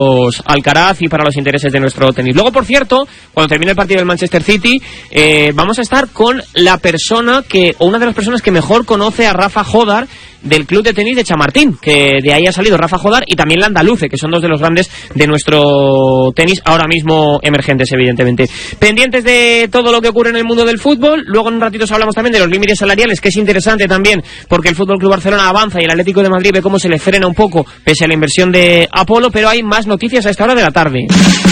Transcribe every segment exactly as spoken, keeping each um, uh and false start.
Alcaraz y para los intereses de nuestro tenis. Luego, por cierto, cuando termine el partido del Manchester City, eh, vamos a estar con la persona que, o una de las personas que mejor conoce a Rafa Jodar del club de tenis de Chamartín, que de ahí ha salido Rafa Jodar y también Landaluce, que son dos de los grandes de nuestro tenis ahora mismo emergentes, evidentemente. Pendientes de todo lo que ocurre en el mundo del fútbol. Luego en un ratito os hablamos también de los límites salariales, que es interesante también porque el Fútbol Club Barcelona avanza y el Atlético de Madrid ve cómo se le frena un poco pese a la inversión de Apolo, pero hay más noticias a esta hora de la tarde.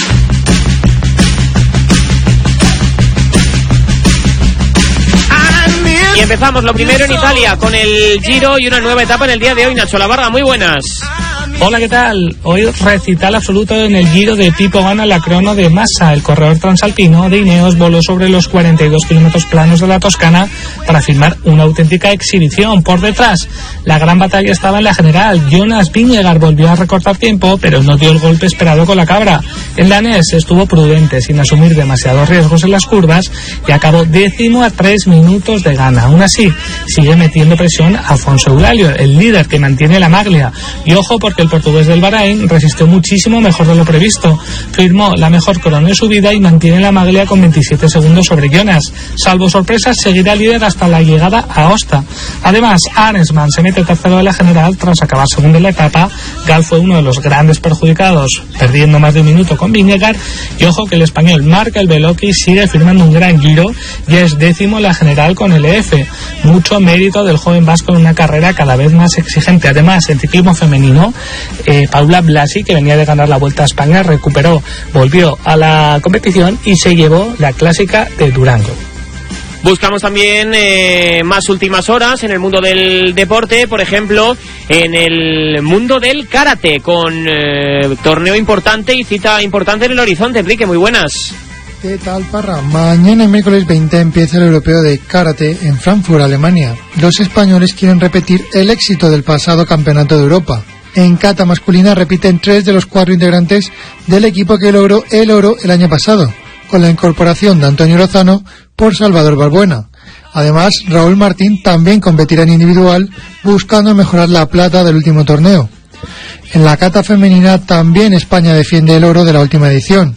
Y empezamos lo primero en Italia con el Giro y una nueva etapa en el día de hoy. Nacho Lavarga, muy buenas. Hola, ¿qué tal? Hoy recital absoluto en el Giro de Pipo gana la crono de Massa. El corredor transalpino de Ineos voló sobre los cuarenta y dos kilómetros planos de la Toscana para filmar una auténtica exhibición. Por detrás, la gran batalla estaba en la general. Jonas Vingegaard volvió a recortar tiempo, pero no dio el golpe esperado con la cabra. El danés estuvo prudente, sin asumir demasiados riesgos en las curvas, y acabó décimo a tres minutos de gana. Aún así, sigue metiendo presión a Afonso Eulalio, el líder que mantiene la maglia. Y ojo, porque el portugués del Bahrein resistió muchísimo mejor de lo previsto. Firmó la mejor crono de su vida y mantiene la maglia con veintisiete segundos sobre Jonas. Salvo sorpresas, seguirá líder hasta la llegada a Aosta. Además, Arensman se mete tercero de la general tras acabar segundo en la etapa. Gal fue uno de los grandes perjudicados, perdiendo más de un minuto con Vingegaard. Y ojo que el español Marc El Beloki sigue firmando un gran Giro y es décimo en la general con el E F. Mucho mérito del joven vasco en una carrera cada vez más exigente. Además, en ciclismo femenino, eh, Paula Blasi, que venía de ganar la Vuelta a España, recuperó, volvió a la competición y se llevó la clásica de Durango. Buscamos también eh, más últimas horas en el mundo del deporte, por ejemplo, en el mundo del karate, con eh, torneo importante y cita importante en el horizonte. Enrique, muy buenas. ¿Qué tal, Parra? Mañana, miércoles veinte, empieza el europeo de karate en Frankfurt, Alemania. Los españoles quieren repetir el éxito del pasado campeonato de Europa. En kata masculina repiten tres de los cuatro integrantes del equipo que logró el oro el año pasado, con la incorporación de Antonio Lozano por Salvador Balbuena. Además, Raúl Martín también competirá en individual, buscando mejorar la plata del último torneo. En la kata femenina también España defiende el oro de la última edición.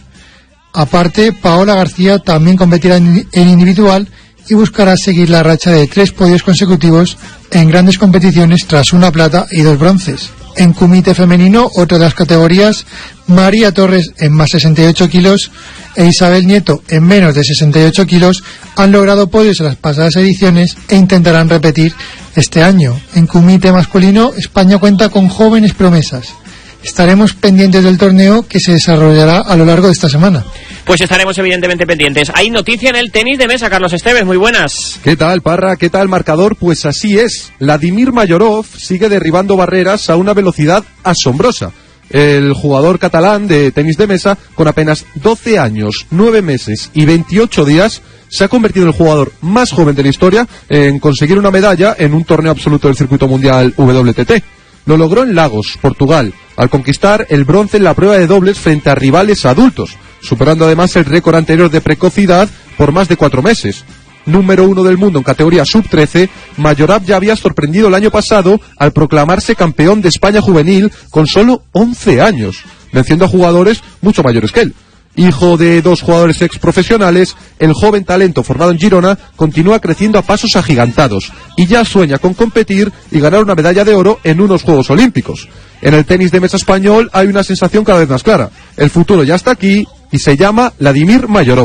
Aparte, Paola García también competirá en individual y buscará seguir la racha de tres podios consecutivos en grandes competiciones tras una plata y dos bronces. En kumite femenino, otra de las categorías, María Torres en más sesenta y ocho kilos e Isabel Nieto en menos de sesenta y ocho kilos han logrado podios en las pasadas ediciones e intentarán repetir este año. En kumite masculino, España cuenta con jóvenes promesas. Estaremos pendientes del torneo que se desarrollará a lo largo de esta semana. Pues estaremos evidentemente pendientes. Hay noticia en el tenis de mesa, Carlos Esteves, muy buenas. ¿Qué tal, Parra? ¿Qué tal, marcador? Pues así es. Vladimir Mayorov sigue derribando barreras a una velocidad asombrosa. El jugador catalán de tenis de mesa, con apenas doce años, nueve meses y veintiocho días, se ha convertido en el jugador más joven de la historia en conseguir una medalla en un torneo absoluto del circuito mundial W T T. Lo logró en Lagos, Portugal, al conquistar el bronce en la prueba de dobles frente a rivales adultos, superando además el récord anterior de precocidad por más de cuatro meses. Número uno del mundo en categoría sub trece, Mayorov ya había sorprendido el año pasado al proclamarse campeón de España juvenil con solo once años, venciendo a jugadores mucho mayores que él. Hijo de dos jugadores ex profesionales, el joven talento formado en Girona continúa creciendo a pasos agigantados y ya sueña con competir y ganar una medalla de oro en unos Juegos Olímpicos. En el tenis de mesa español hay una sensación cada vez más clara. El futuro ya está aquí y se llama Vladimir Mayorov.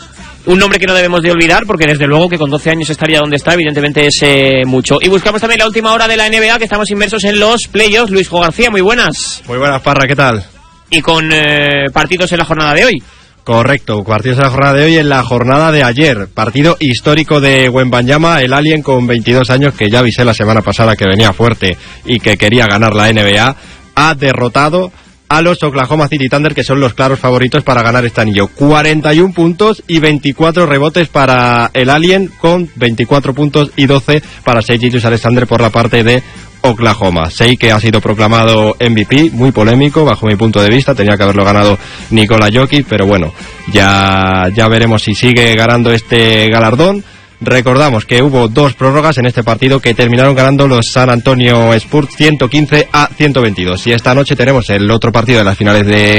Un nombre que no debemos de olvidar porque desde luego que con doce años estaría donde está, evidentemente es eh, mucho. Y buscamos también la última hora de la N B A, que estamos inmersos en los playoffs. Luis Jo García, muy buenas. Muy buenas, Parra, ¿qué tal? Y con eh, partidos en la jornada de hoy. Correcto, partidos en la jornada de hoy, en la jornada de ayer. Partido histórico de Wembanyama, el alien con veintidós años, que ya avisé la semana pasada que venía fuerte y que quería ganar la N B A. Ha derrotado a los Oklahoma City Thunder, que son los claros favoritos para ganar este anillo. cuarenta y un puntos y veinticuatro rebotes para el alien, con veinticuatro puntos y doce para Shai Gilgeous-Alexander por la parte de Oklahoma. Shai, que ha sido proclamado M V P, muy polémico bajo mi punto de vista, tenía que haberlo ganado Nikola Jokic, pero bueno, ya, ya veremos si sigue ganando este galardón. Recordamos que hubo dos prórrogas en este partido que terminaron ganando los San Antonio Spurs ciento quince a ciento veintidós. Y esta noche tenemos el otro partido de las finales de